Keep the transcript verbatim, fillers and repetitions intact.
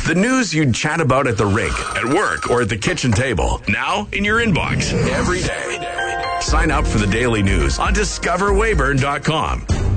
The news you'd chat about at the rink, at work, or at the kitchen table. Now in your inbox every day. Sign up for the daily news on discover weyburn dot com.